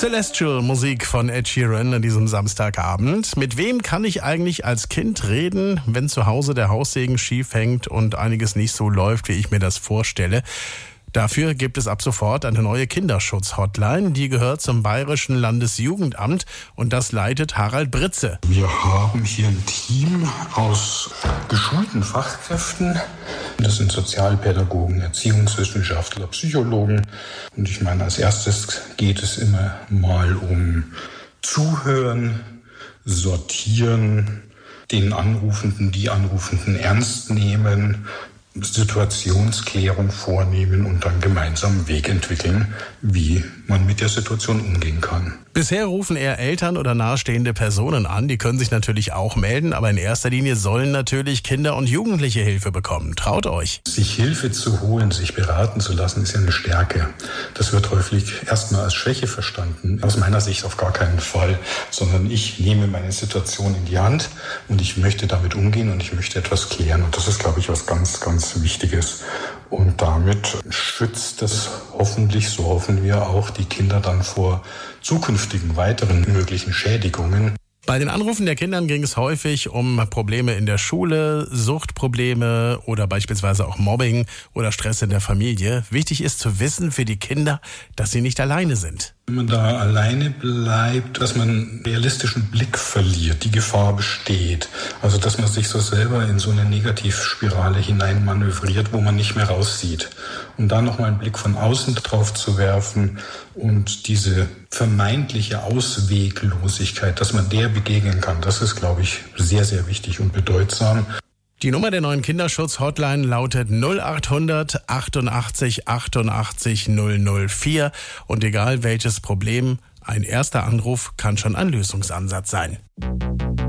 Celestial Musik von Ed Sheeran an diesem Samstagabend. Mit wem kann ich eigentlich als Kind reden, wenn zu Hause der Haussegen schief hängt und einiges nicht so läuft, wie ich mir das vorstelle? Dafür gibt es ab sofort eine neue Kinderschutz-Hotline. Die gehört zum Bayerischen Landesjugendamt und das leitet Harald Britze. Wir haben hier ein Team aus geschulten Fachkräften. Das sind Sozialpädagogen, Erziehungswissenschaftler, Psychologen. Und ich meine, als erstes geht es immer mal um Zuhören, Sortieren, den Anrufenden, die Anrufenden ernst nehmen, Situationsklärung vornehmen und dann gemeinsam einen Weg entwickeln, wie man mit der Situation umgehen kann. Bisher rufen eher Eltern oder nahestehende Personen an. Die können sich natürlich auch melden, aber in erster Linie sollen natürlich Kinder und Jugendliche Hilfe bekommen. Traut euch. Sich Hilfe zu holen, sich beraten zu lassen, ist ja eine Stärke. Das wird häufig erstmal als Schwäche verstanden. Aus meiner Sicht auf gar keinen Fall, sondern ich nehme meine Situation in die Hand und ich möchte damit umgehen und ich möchte etwas klären. Und das ist, glaube ich, was ganz, ganz Wichtiges. Und damit schützt es hoffentlich, so hoffen wir auch, die Kinder dann vor zukünftigen weiteren möglichen Schädigungen. Bei den Anrufen der Kindern ging es häufig um Probleme in der Schule, Suchtprobleme oder beispielsweise auch Mobbing oder Stress in der Familie. Wichtig ist zu wissen für die Kinder, dass sie nicht alleine sind. Wenn man da alleine bleibt, dass man einen realistischen Blick verliert, die Gefahr besteht. Also dass man sich so selber in so eine Negativspirale hineinmanövriert, wo man nicht mehr raussieht. Und da nochmal einen Blick von außen drauf zu werfen und diese vermeintliche Ausweglosigkeit, dass man der begegnen kann, das ist, glaube ich, sehr, sehr wichtig und bedeutsam. Die Nummer der neuen Kinderschutz-Hotline lautet 0800 88 88 004 und egal welches Problem, ein erster Anruf kann schon ein Lösungsansatz sein.